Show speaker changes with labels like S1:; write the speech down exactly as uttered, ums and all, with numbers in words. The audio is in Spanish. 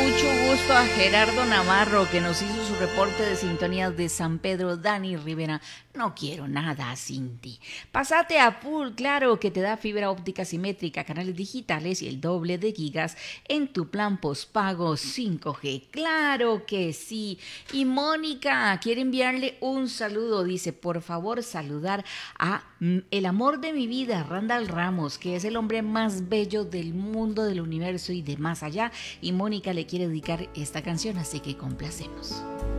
S1: mucho gusto a Gerardo Navarro, que nos hizo su reporte de sintonías de San Pedro. Dani Rivera, no quiero nada sin ti. Pásate a Full, claro, que te da fibra óptica simétrica, canales digitales y el doble de gigas en tu plan postpago cinco G. Claro que sí. Y Mónica quiere enviarle un saludo. Dice, por favor, saludar a mm, el amor de mi vida, Randall Ramos, que es el hombre más bello del mundo, del universo y de más allá. Y Mónica le quiere dedicar esta canción, así que complacemos.